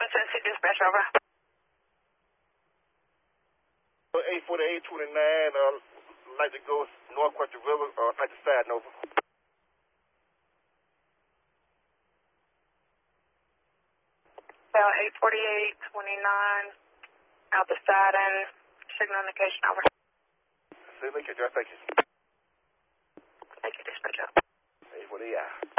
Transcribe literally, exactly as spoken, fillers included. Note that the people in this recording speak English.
Tennessee Dispatch, over. eight forty-eight twenty-nine, uh, like to go north across the river, or like the side, over. Bell eight forty-eight twenty-nine, out the side and signal indication, over. Signal indication, thank you. Thank you, Dispatch, over. eight forty-eight.